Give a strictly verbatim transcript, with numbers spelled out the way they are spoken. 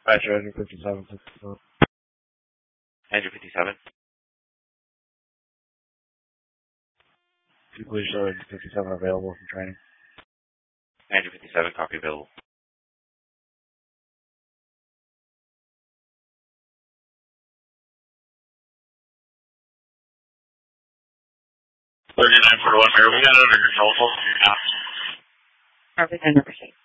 Roger, Andrew fifty-seven. Andrew fifty-seven. Can you please show Andrew fifty-seven available for training? Andrew fifty-seven, copy available. thirty-nine forty-one, Mayor, we got it under control. Perfect, I never see.